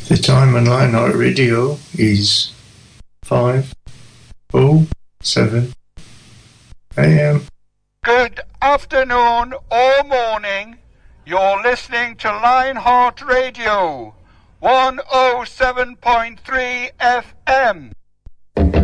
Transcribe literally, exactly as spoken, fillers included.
The time on Lionheart Radio is five oh seven a m. Good afternoon or morning. You're listening to Lionheart Radio, one oh seven point three F M.